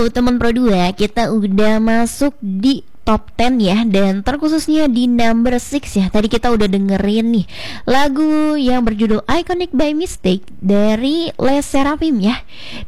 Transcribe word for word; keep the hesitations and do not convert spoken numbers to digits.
So, teman Pro dua, kita udah masuk di top sepuluh ya, dan terkhususnya di number enam ya. Tadi kita udah dengerin nih lagu yang berjudul Iconic by Mistake dari Les Seraphim ya.